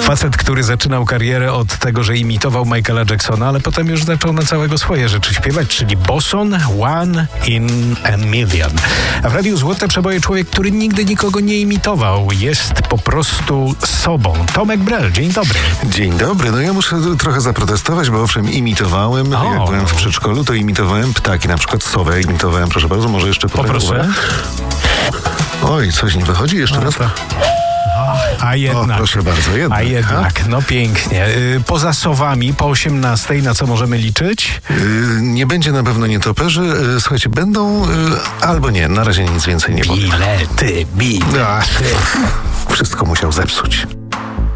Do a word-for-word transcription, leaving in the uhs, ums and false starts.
Facet, który zaczynał karierę od tego, że imitował Michaela Jacksona, ale potem już zaczął na całego swoje rzeczy śpiewać, czyli Boson One in a Million. A w Radiu Złote Przeboje człowiek, który nigdy nikogo nie imitował. Jest po prostu sobą. Tomek Brel, dzień dobry. Dzień dobry. No ja muszę trochę zaprotestować, bo owszem, imitowałem. O. Jak byłem w przedszkolu, to imitowałem ptaki, na przykład sowę imitowałem. Proszę bardzo, może jeszcze Poproszę. Oj, coś nie wychodzi? Jeszcze raz? A jednak. O, proszę bardzo, jednak. A jednak, no pięknie. Y, Poza sowami po osiemnastej na co możemy liczyć? Yy, nie będzie na pewno nietoperzy. Yy, słuchajcie, będą yy, albo nie. Na razie nic więcej nie powiem. Bilety, bilety. Ach, wszystko musiał zepsuć.